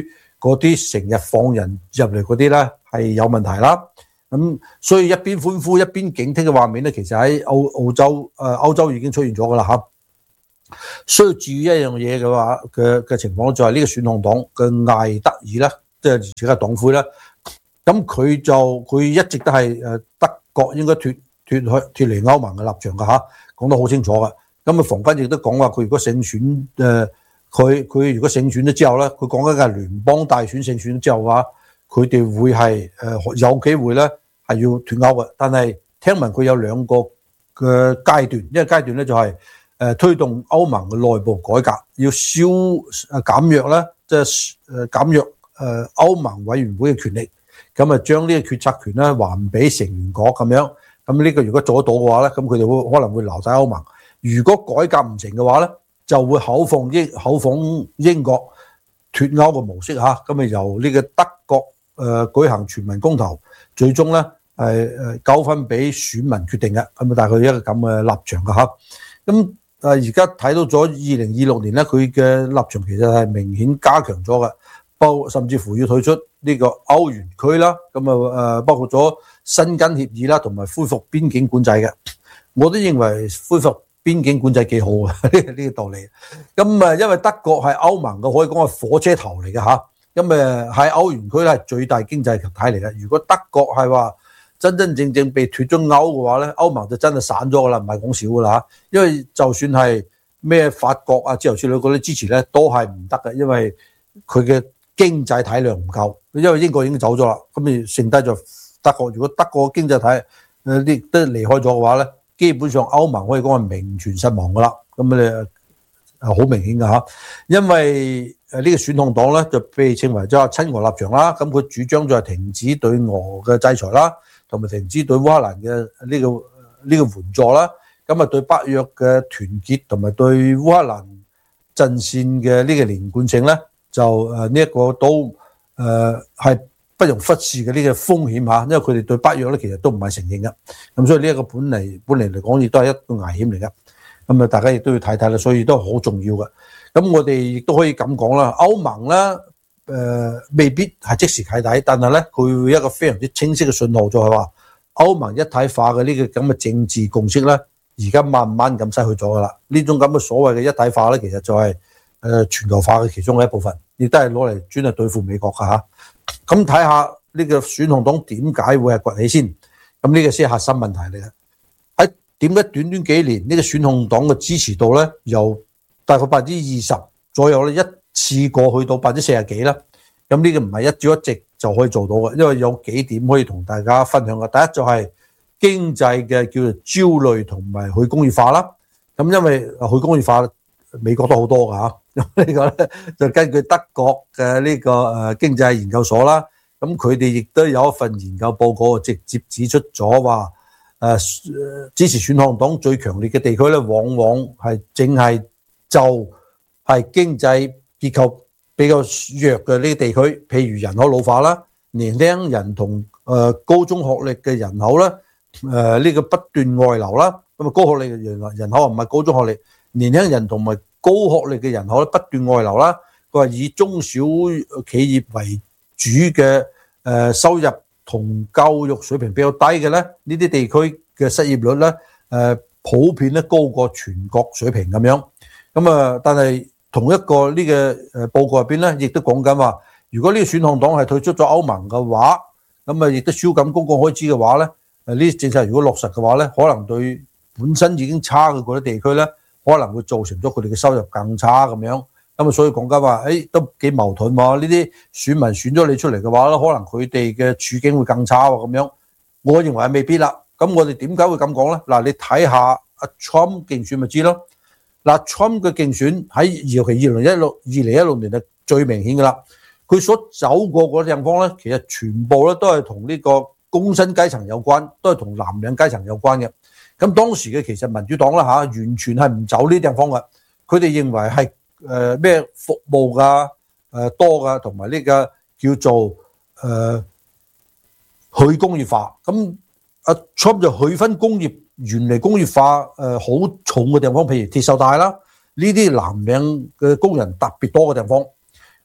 嗰啲成日放人入嚟嗰啲咧係有問題啦。咁所以一邊歡呼一邊警惕嘅畫面咧，其實喺澳澳洲誒歐洲已經出現咗噶啦嚇。需要注意一樣嘢嘅話嘅嘅情況就係呢個選項黨嘅艾德爾咧，即係而家黨魁咧，咁佢就佢一直都係誒德國應該脱脱去脱離歐盟嘅立場㗎嚇，講得好清楚㗎。咁啊，房間亦都講話佢如果勝選誒，佢佢如果勝選咗之後咧，佢講緊嘅係聯邦大選勝選咗之後嘅話，佢哋會係誒有機會咧係要脱歐嘅。但係聽聞佢有兩個嘅階段，一個階段咧就係誒推動歐盟嘅內部改革，要消誒減弱咧，即係誒減弱誒歐盟委員會嘅權力，咁啊將呢個決策權咧還俾成員國咁樣。咁呢個如果做得到嘅話咧，咁佢哋會可能會留喺歐盟。如果改革唔成嘅話咧，就會口放英口放英國脱歐嘅模式嚇。咁啊由呢個德國誒、呃、舉行全民公投，最終咧係誒糾紛俾選民決定嘅。咁啊大概一個咁嘅立場嘅嚇。咁誒而家睇到咗二零二六年咧，佢嘅立場其實係明顯加強咗嘅，包甚至乎要退出呢個歐元區啦。咁啊誒包括咗申根協議啦，同埋恢復邊境管制嘅。我都認為恢復邊境管制幾好嘅呢呢個道理。咁啊，因為德國係歐盟嘅可以講係火車頭嚟嘅嚇。咁誒喺歐元區咧係最大經濟體嚟嘅。如果德國係話真真正正被脱咗歐嘅話咧，歐盟就真係散咗噶啦，唔係講少噶啦嚇。因為就算係咩法國啊之後之類嗰啲支持咧，都係唔得嘅，因為佢嘅經濟體量唔夠。因為英國已經走咗啦，咁你剩低咗德國。如果德國經濟體誒啲都離開咗嘅話咧，基本上歐盟可以講係名存實亡噶啦。咁你好明顯噶嚇，因為誒呢個選項黨咧就被稱為即係親俄立場啦。咁佢主張就係停止對俄嘅制裁啦，同埋停止對烏克蘭嘅呢個呢個援助啦。咁啊對北約嘅團結同埋對烏克蘭陣線嘅呢個連貫性咧，就誒呢一個都誒係不容忽視嘅呢個風險嚇，因為佢哋對北約咧其實都唔係承認嘅。咁所以呢一個本嚟本嚟嚟講亦都係一個危險嚟嘅。咁啊大家亦都要睇睇啦，所以都係好重要嘅。咁我哋亦都可以咁講啦，歐盟咧誒、呃、未必係即時啟底，但係咧佢會一個非常之清晰嘅信號，就係話歐盟一體化嘅呢個咁嘅政治共識咧，而家慢慢咁失去咗噶啦。呢種咁嘅所謂嘅一體化咧，其實就係誒全球化嘅其中嘅一部分，亦都係攞嚟專係對付美國噶嚇。咁睇下呢個選項黨點解會係崛起先？咁呢個先係核心問題嚟嘅。喺點解短短幾年呢個選項黨嘅支持度咧，由大概百分之二十左右咧，一次過去到百分之四十幾啦。咁呢個唔係一朝一夕就可以做到嘅，因為有幾點可以同大家分享嘅。第一就係經濟嘅叫做焦慮同埋去工業化啦。咁因為去工業化美國都好多㗎嚇。咁呢個咧就根據德國嘅呢個誒經濟研究所啦。咁佢哋亦都有一份研究報告，直接指出咗話誒支持選項黨最強烈嘅地區咧，往往係淨係就係經濟結構比較弱嘅呢啲地區，譬如人口老化啦，年輕人同誒高中學歷嘅人口啦，誒呢個不斷外流啦。咁啊高學歷嘅人人口唔係高中學歷，年輕人同埋高學歷嘅人口咧不斷外流啦。佢話以中小企業為主嘅誒收入同教育水平比較低嘅咧，呢啲地區嘅失業率咧誒普遍咧高過全國水平咁樣。咁啊，但係同一個呢個誒報告入邊咧，亦都講緊話，如果呢個選項黨係退出咗歐盟嘅話，咁啊亦都少緊公共開支嘅話咧，誒呢啲政策如果落實嘅話咧，可能對本身已經差嘅嗰啲地區咧，可能會造成咗佢哋嘅收入更差咁樣。咁啊，所以講緊話，誒都幾矛盾喎。呢啲選民選咗你出嚟嘅話咧，可能佢哋嘅處境會更差喎咁樣。我認為係未必啦。咁我哋點解會咁講咧？嗱，你睇下阿 Trump 競選咪知咯。嗱 ，Trump 嘅競選喺尤其二零一六二零一六年係最明顯噶啦。佢所走過嗰啲地方咧，其實全部咧都係同呢個工薪階層有關，都係同藍領階層有關嘅。咁當時嘅其實民主黨啦嚇，完全係唔走呢啲地方嘅。佢哋認為係誒咩服務㗎誒多㗎，同埋呢個叫做誒、呃、去工業化。咁阿 Trump 就去分工業原嚟工業化誒好、呃、重嘅地方，譬如鐵鏽帶啦，呢啲藍領嘅工人特別多嘅地方。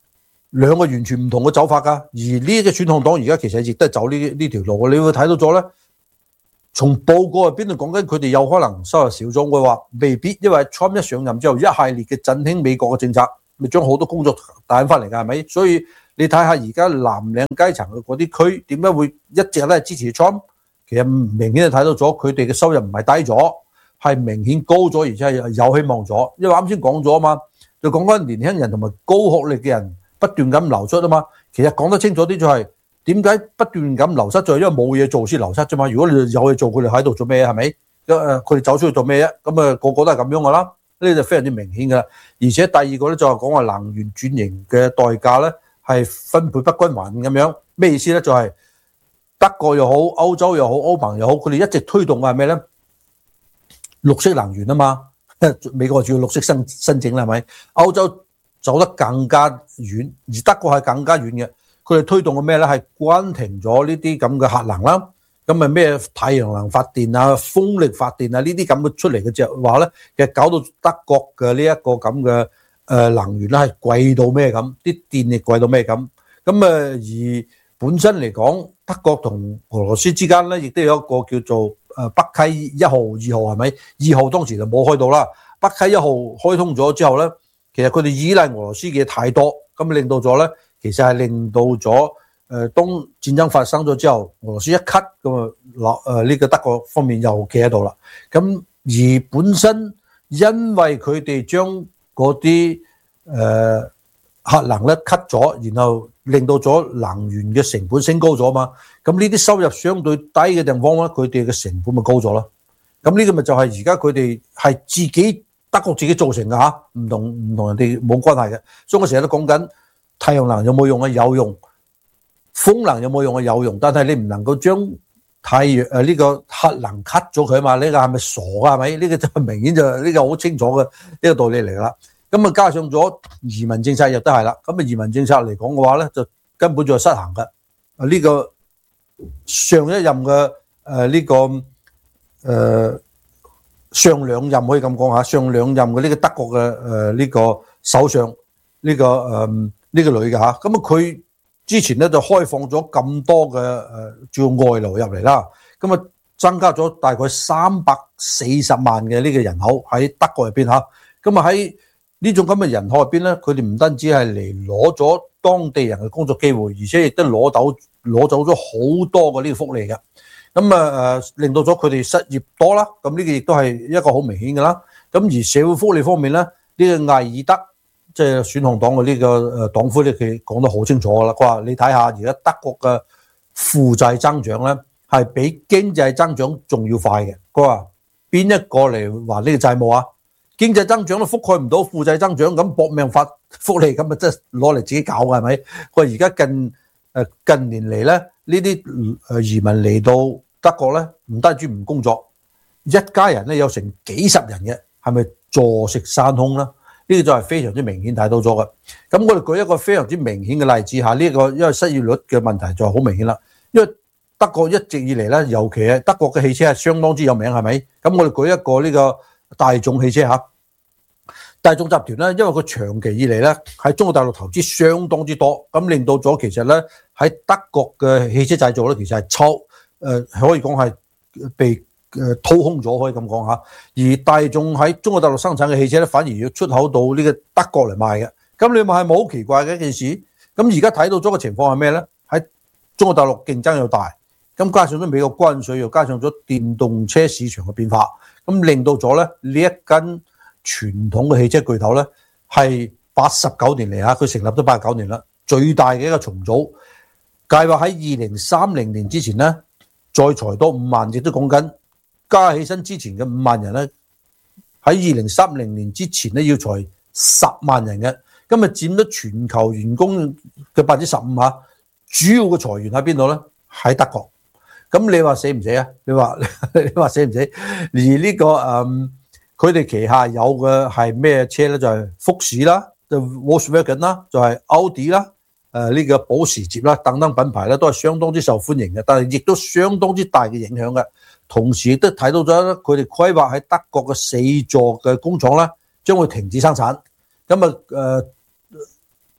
兩個完全唔同嘅走法㗎。而呢個選項黨而家其實亦都係走呢呢條路，你會睇到咗咧。從報告入邊度講緊，佢哋有可能收入少咗。佢話未必，因為 Trump 一上任之後，一系列嘅振興美國嘅政策，咪將好多工作帶翻嚟㗎，係咪？所以你睇下而家藍領階層嘅嗰啲區點解會一直咧支持 Trump？ 其實明顯就睇到咗佢哋嘅收入唔係低咗，係明顯高咗，而且係有希望咗。因為啱先講咗啊嘛，就講緊年輕人同埋高學歷嘅人不斷咁流出啊嘛。其實講得清楚啲就係點解不斷咁流失，就係因為冇嘢做先流失啫嘛。如果你有嘢做，佢哋喺度做咩？係咪？誒，佢哋走出去做咩啫？咁啊，個個都係咁樣噶啦。呢就非常之明顯噶。而且第二個咧就係講話能源轉型嘅代價咧係分配不均勻咁樣。咩意思咧？就係德國又好，歐洲又好，歐盟又好，佢哋一直推動嘅係咩咧？綠色能源啊嘛。美國主要綠色申申請啦，係咪？歐洲走得更加遠，而德國係更加遠嘅。佢哋推動嘅咩咧？係關停咗呢啲咁嘅核能啦。咁咪咩太陽能發電啊、風力發電啊呢啲咁嘅出嚟嘅就話咧，其實搞到德國嘅呢一個咁嘅誒能源咧係貴到咩咁，啲電力貴到咩咁。咁啊而本身嚟講，德國同俄羅斯之間咧，亦都有一個叫做誒北溪一號、二號係咪？二號當時就冇開到啦。北溪一號開通咗之後咧，其實佢哋依賴俄羅斯嘅太多，咁令到咗咧，其實係令到咗。誒，當戰爭發生咗之後，俄羅斯一 cut 咁啊，嗱誒呢個德國方面又企喺度啦。咁而本身因為佢哋將嗰啲誒核能咧 cut 咗，然後令到咗能源嘅成本升高咗嘛。咁呢啲收入相對低嘅地方咧，佢哋嘅成本咪高咗咯。咁呢個咪就係而家佢哋係自己德國自己造成嘅嚇，唔同唔同人哋冇關係嘅。所以我成日都講緊太陽能有冇用啊？有用。風能有冇用啊？有用，但係你唔能夠將太陽誒呢個核能 cut 咗佢嘛？呢個係咪傻啊？係咪？呢個就明顯就呢個好清楚嘅呢個道理嚟噶啦。咁啊加上咗移民政策亦都係啦。咁啊移民政策嚟講嘅話咧，就根本就係失衡嘅。啊呢個上一任嘅誒呢個誒上兩任可以咁講下，上兩任嘅呢個德國嘅誒呢個首相呢個誒呢個女嘅嚇，咁啊佢。之前咧就開放咗咁多嘅誒叫外勞入嚟啦，咁啊增加咗大概三百四十萬嘅呢個人口喺德國入邊嚇，咁啊喺呢種咁嘅人口入邊咧，佢哋唔單止係嚟攞咗當地人嘅工作機會，而且亦都攞到攞走咗好多嘅呢個福利嘅，咁啊誒令到咗佢哋失業多啦，咁呢個亦都係一個好明顯嘅啦。咁而社會福利方面咧，呢個艾爾德。即係選項黨嘅呢個誒黨魁咧，佢講得好清楚噶啦。佢話：你睇下而家德國嘅負債增長咧，係比經濟增長仲要快嘅。佢話邊一個嚟還呢個債務啊？經濟增長都覆蓋唔到負債增長，咁搏命發福利，咁啊即係攞嚟自己搞嘅係咪？佢話而家近誒近年嚟咧，呢啲誒移民嚟到德國咧，唔單止唔工作，一家人咧有成幾十人嘅，係咪坐食山空啦？呢個就係非常之明顯睇到咗嘅。咁我哋舉一個非常之明顯嘅例子嚇，呢個因為失業率嘅問題就好明顯啦。因為德國一直以嚟咧，尤其係德國嘅汽車係相當之有名，係咪？咁我哋舉一個呢個大眾汽車嚇，大眾集團咧，因為佢長期以嚟咧喺中國大陸投資相當之多，咁令到咗其實咧喺德國嘅汽車製造咧，其實係抽誒可以講係被。誒掏空咗可以咁講下，而大眾喺中國大陸生產嘅汽車咧，反而要出口到呢個德國嚟賣嘅。咁你話係咪好奇怪嘅一件事？咁而家睇到咗個情況係咩咧？喺中國大陸競爭又大，咁加上咗美國關稅，又加上咗電動車市場嘅變化，咁令到咗咧呢一間傳統嘅汽車巨頭咧，係八十九年嚟嚇，佢成立咗八十九年啦，最大嘅一個重組計劃喺二零三零年之前咧，再裁多五萬，亦都講緊。加起身之前嘅五萬人咧，喺二零三零年之前咧要裁十萬人嘅，今日佔咗全球員工嘅百分之十五嚇。主要嘅裁員喺邊度咧？喺德國。咁你話死唔死啊？你話你話死唔死？而呢、這個誒，佢哋旗下有嘅係咩車咧？就係、是、福士啦，就 Volkswagen 啦，就係奧迪啦，誒、呃、呢、這個保時捷啦等等品牌咧，都係相當之受歡迎嘅，但係亦都相當之大嘅影響嘅。同時亦都睇到咗佢哋規劃喺德國嘅四座嘅工廠咧，將會停止生產。咁啊誒，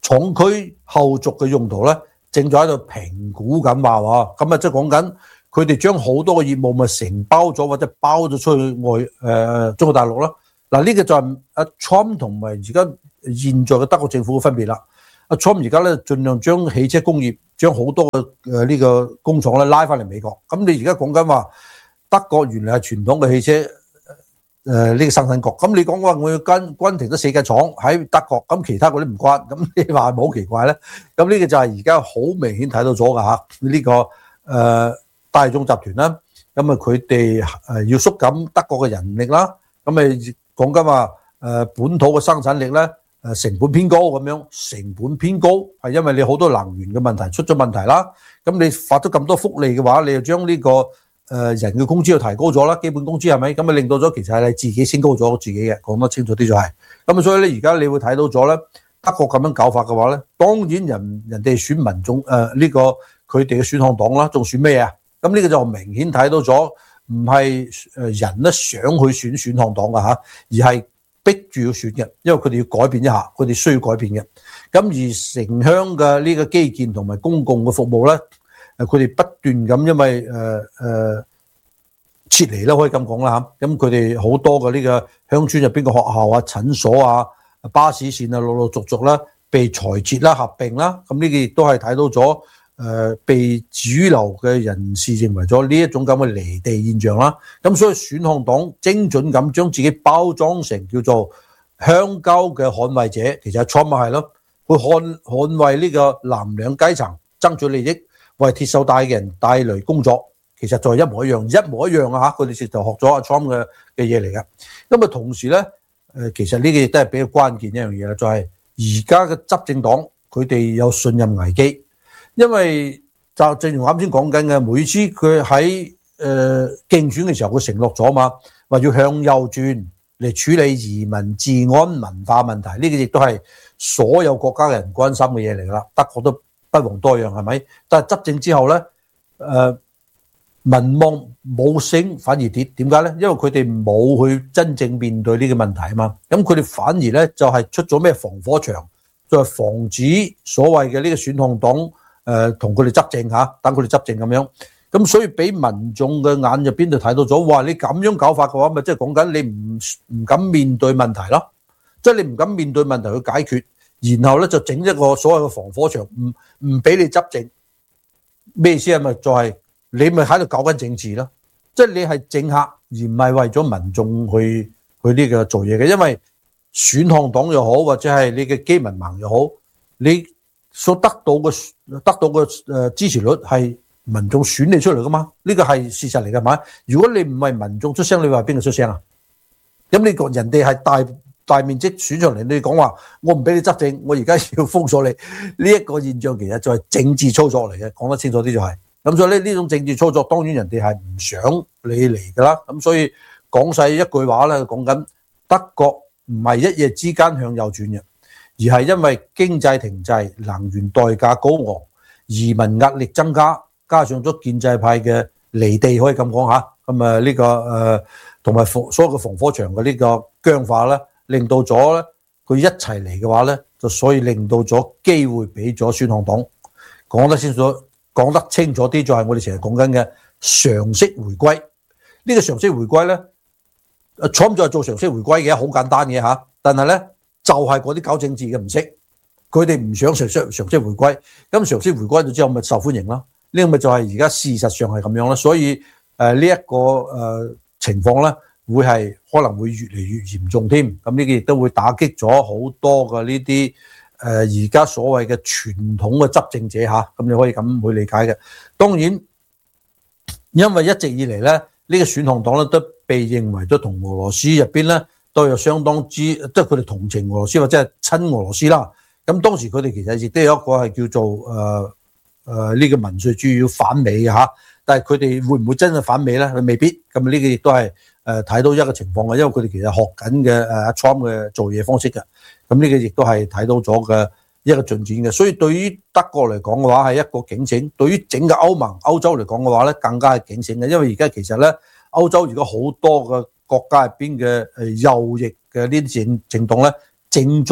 廠區後續嘅用途咧，正在喺度評估緊話喎。咁啊，即係講緊佢哋將好多嘅業務咪承包咗或者包咗出去外誒、呃、中國大陸咯。嗱，呢個就係阿 Trump 同埋而家現在嘅德國政府嘅分別啦。阿 Trump 而家咧盡量將汽車工業將好多嘅誒呢個工廠咧拉翻嚟美國。咁你而家講緊話德國原來係傳統嘅汽車誒呢、呃這個生產國。咁你講話我要跟關停咗四間廠喺德國，咁其他嗰啲唔關，咁你話係咪好奇怪咧？咁呢個就係而家好明顯睇到咗㗎嚇。呢、這個誒、呃、大眾集團啦，咁啊佢哋誒要縮減德國嘅人力啦，咁咪講緊話誒本土嘅生產力咧。誒成本偏高咁樣，成本偏高係因為你好多能源嘅問題出咗問題啦。咁你發咗咁多福利嘅話，你就將呢個誒人嘅工資又提高咗啦，基本工資係咪？咁啊令到咗其實係你自己升高咗自己嘅，講得清楚啲就係。咁啊所以咧而家你會睇到咗咧，德國咁樣搞法嘅話咧，當然人人哋選民眾誒呢個佢哋嘅選項黨啦，仲選咩啊？咁呢個就明顯睇到咗，唔係誒人咧想去選選項黨㗎嚇，而係逼住要選嘅，因為佢哋要改變一下，佢哋需要改變嘅。咁而城鄉嘅呢個基建同埋公共嘅服務咧，誒佢哋不斷咁因為誒誒、呃、撤離啦，可以咁講啦嚇。咁佢哋好多嘅呢個鄉村入邊嘅學校啊、診所啊、巴士線啊，陸陸續續啦被裁撤啦、合併啦。咁呢個亦都係睇到咗。誒、呃、被主流嘅人士認為咗呢一種咁嘅離地現象啦，咁所以選項黨精準咁將自己包裝成叫做鄉郊嘅捍衛者，其實 Trump 咪係咯，會捍捍衛呢個藍領階層爭取利益，為鐵鏽帶嘅人帶來工作，其實就係一模一樣，一模一樣啊嚇！佢哋直頭學咗阿 Trump 嘅嘅嘢嚟㗎。咁啊同時咧，誒其實呢個亦都係比較關鍵一樣嘢啦，就係而家嘅執政黨佢哋有信任危機。因為就正如我啱先講緊嘅，每次佢喺誒競選嘅時候，佢承諾咗嘛，話要向右轉嚟處理移民、治安、文化問題，呢、這個亦都係所有國家嘅人關心嘅嘢嚟㗎啦。德國都不遑多讓，係咪？但係執政之後咧，誒、呃、民望冇升反而跌，點解咧？因為佢哋冇去真正面對呢個問題啊嘛。咁佢哋反而咧就係出咗咩防火牆，就係、是、防止所謂嘅呢個選項黨。誒同佢哋執政嚇，等佢哋執政咁樣，咁所以俾民眾嘅眼入邊就睇到咗，哇！你咁樣搞法嘅話，咪即係講緊你唔唔敢面對問題咯，即係你唔敢面對問題去解決，然後咧就整一個所謂嘅防火牆，唔唔俾你執政，咩意思啊？咪就係你咪喺度搞緊政治咯，即係你係政客而唔係為咗民眾去去呢個做嘢嘅，因為選項黨又好，或者係你嘅基民盟又好，你所得到嘅得到嘅誒支持率係民眾選你出嚟噶嘛？呢個係事實嚟㗎嘛？如果你唔係民眾出聲，你話邊個出聲啊？咁你個人哋係大大面積選上嚟，你講話我唔俾你執政，我而家要封鎖你，呢一個現象其實就係政治操作嚟嘅，講得清楚啲就係。咁所以咧呢種政治操作，當然人哋係唔想你嚟㗎啦。咁所以講晒一句話咧，講緊德國唔係一夜之間向右轉嘅。而係因為經濟停滯、能源代價高昂、移民壓力增加，加上咗建制派嘅離地，可以咁講嚇。咁啊呢個誒同埋所有嘅防火牆嘅呢個僵化咧，令到咗咧佢一齊嚟嘅話咧，就所以令到咗機會俾咗選項黨。講得清楚，講得清楚啲，就係我哋成日講緊嘅常識回歸。呢、這個常識回歸咧，啊 Trump 就係做常識回歸嘅，好簡單嘅嚇。但係咧。就係嗰啲搞政治嘅唔識，佢哋唔想常識常識回歸，咁常識回歸咗之後咪受歡迎咯。呢個咪就係而家事實上係咁樣啦。所以誒呢一個誒情況咧，會係可能會越嚟越嚴重添。咁呢個亦都會打擊咗好多嘅呢啲誒而家所謂嘅傳統嘅執政者嚇。咁你可以咁去理解嘅。當然，因為一直以嚟咧，呢個選項黨咧都被認為都同俄羅斯入邊咧。都有相當之，即係佢哋同情俄羅斯或者係親俄羅斯啦。咁當時佢哋其實亦都有一個係叫做誒誒呢個民粹主義要反美嘅嚇。但係佢哋會唔會真係反美咧？佢未必。咁呢個亦都係誒睇到一個情況嘅，因為佢哋其實學緊嘅誒 Trump 嘅做嘢方式嘅。咁呢個亦都係睇到咗嘅一個進展嘅。所以對於德國嚟講嘅話係一個警醒，對於整個歐盟、歐洲嚟講嘅話咧更加係警醒嘅。因為而家其實咧歐洲如果好多嘅國家入邊嘅誒右翼嘅呢啲政政黨咧，正在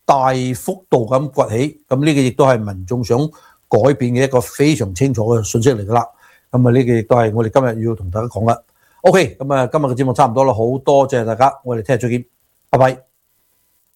大幅度咁崛起，咁呢個亦都係民眾想改變嘅一個非常清楚嘅信息嚟㗎啦。咁啊，呢個亦都係我哋今日要同大家講啦。OK，咁啊，今日嘅節目差唔多啦，好多謝大家，我哋聽日再見，拜拜。